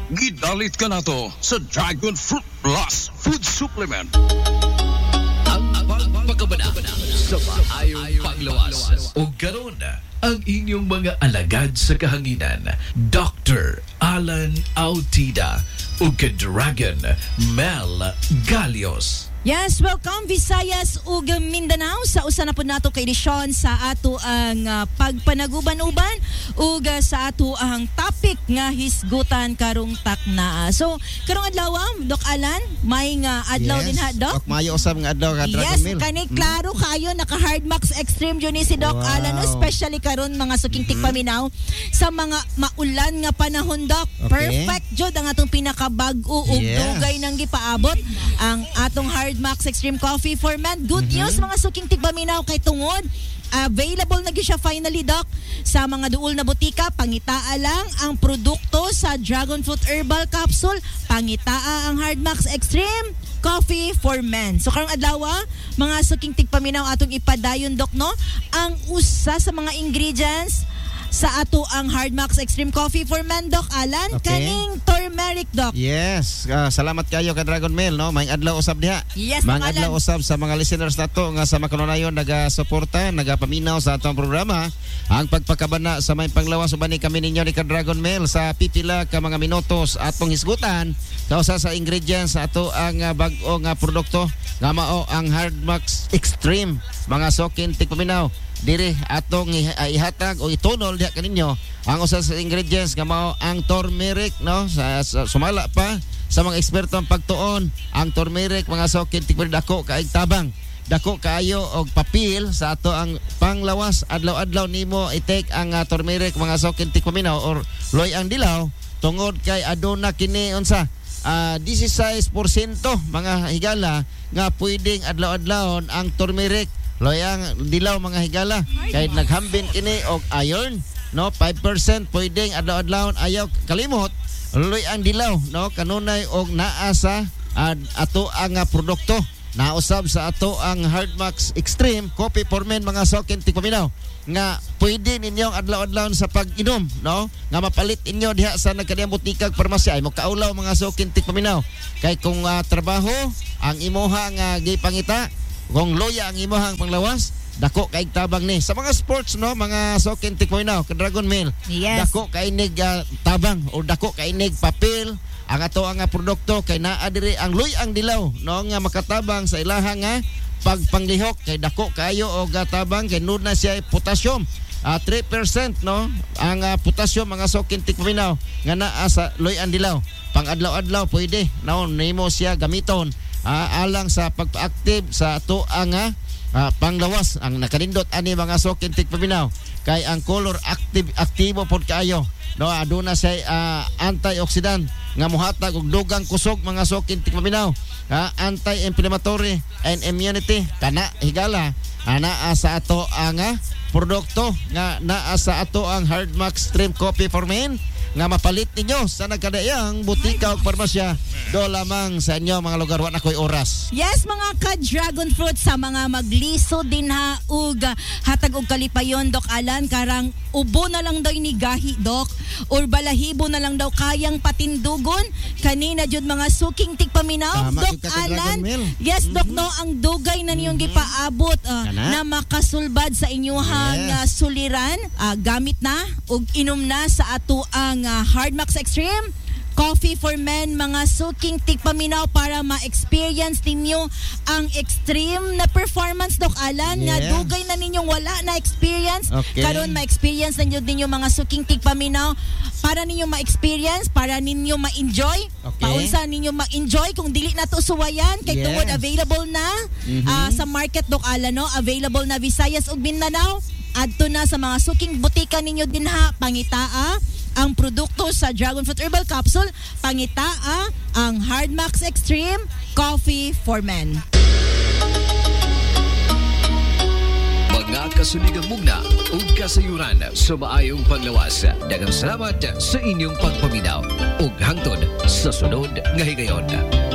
Gidalit ka na to sa Dragon Fruit Plus Food Supplement. Ang pagpakabana sa maayong panglawas. O garon ang inyong mga alagad sa kahanginan, Dr. Alan Autida o Dragon Mel Galios. Yes, welcome Visayas ug Mindanao sa usa na pud nato ka edisyon sa ato ang pagpanaguban-uban ug sa ato ang topic nga hisgutan karong takna. So, karong adlaw, Doc Alan, may nga adlaw din ha, Doc? Yes, mayo usab nga adlaw ka Dragon Yes, Mill. kani klaro kayo naka Hardmax Extreme jud ni si Doc Alan, especially karon mga suking tigpaminaw sa mga maulan nga panahon, Doc. Okay. Perfect jud ang atong pinakabag-o ug dugay nang gipaabot ang atong Hardmax Extreme Coffee for Men. Good news mga suking tigpaminaw kay tungod available na gyud siya finally, Doc, sa mga duol na butika. Pangitaa lang ang produkto sa Dragon Fruit Herbal Capsule, pangitaa ang Hardmax Extreme Coffee for Men. So karong adlaw, mga suking tigpaminaw atong ipadayon, Doc, no, ang usa sa mga ingredients sa ato ang Hardmax Extreme Coffee for Men, Doc Alan, kaning turmeric, Doc. Yes, salamat kayo ka Dragon Mill, no? May adlaw usab diha. Yes, Mang Doc adlaw Alan. usab sa mga listeners nato nga sa makanunayon naga-suporta, nagapaminaw sa atong programa. Ang pagpakabana sa may panglawas uban ni kami ninyo ni ka Dragon Mill sa pipila ka mga minutos atong hisgutan kausa sa ingredients sa ato ang bag-o nga produkto nga mao ang Hardmax Extreme. Mga sokin tigpaminaw diri atong ihatag o itunol diha kaninyo ang usa sa ingredients nga mao ang turmeric, no? Sa sumala pa sa mga eksperto ang pagtuon ang turmeric mga sokin tigpaminaw dako kaig tabang, dako kaayo og papel sa ato ang panglawas. Adlaw-adlaw nimo i-take ang turmeric mga sokin tigpaminaw or loy ang dilaw tungod kay aduna kini unsa 16% mga higala nga pwedeng adlaw-adlawon ang turmeric, loyang dilaw mga higala kay naghambin kini og iron, no? 5% pwedeng adlaw-adlawon. Ayaw kalimot loy ang dilaw, no? Kanunay og naa sa ato ang produkto nausab sa ato ang Hardmax Extreme Coffee for Men mga sokin tigpaminaw nga pwede ninyong adlaw-adlaw sa pag-inom, no? Nga mapalit inyo diha sa nagkadiyang butikag parmasya ay makaulaw mga sokin tigpaminaw kay kung trabaho ang imuha nga gipangita, kung loya ang imuhang panglawas, dako kaig tabang ni sa mga sports, no? Mga sokin tigpaminaw ka Dragon Mill. Yes. Dako kainig tabang o dako kainig papel ang ato ang produkto kay naa diri ang loy ang dilaw, no? Nga makatabang sa ilahang nga pagpanglihok kay dako kayo og tabang kay nun na siya potassium 3%, no? Ang potassium mga sokin tigpaminaw nga naa sa loy ang dilaw pang adlaw-adlaw pwede, no? Nimo siya gamiton alang sa pagpa-active sa ato ang panglawas. Ang nakalindot ani mga sokin tigpaminaw kay ang color aktibo pod kaayo, no? Aduna siya antioxidant nga mohatag og dugang kusog mga sokin tigpaminaw, anti-inflammatory and immunity kana higala naa sa ato ang produkto nga naa sa ato ang Hardmax Extreme Coffee for Men nga mapalit ninyo sa nagkadayang butika o parmasya do lamang sa inyo mga lugar. Wa na koy oras. Yes, mga ka-dragon fruit sa mga magliso din ha ug hatag og kalipayon, Doc Alan, karang ubo na lang daw ni gahi, Doc, or balahibo na lang daw kayang patindugon kanina jud mga suking tigpaminaw, Tama, Doc ka Dragon Alan. Mill. Yes, Doc, no, ang dugay na niyong gipaabot na makasulbad sa inyuhang suliran, gamit na ug inom na sa ato ang Hardmax Extreme Coffee for Men mga suking tigpaminaw para ma-experience ninyo ang extreme na performance, Doc Alan, nga dugay na ninyong wala na experience. Karon ma-experience ninyo mga suking tigpaminaw para ninyo ma-experience, para ninyo ma-enjoy. Paunsa ninyo ma-enjoy kung dili na to suwayan kay tungod available na sa market, Doc Alan, no? Available na Visayas ug Mindanao. Adto na sa mga suking butika ninyo din ha, pangitaa ang produkto sa Dragon Fruit Herbal Capsule, pangitaa ang Hardmax Extreme Coffee for Men. Mga kasuligang mugna ug kasayuran sa maayong panglawas. Daghang salamat sa inyong pagpaminaw ug hangtod sa sunod nga higayon.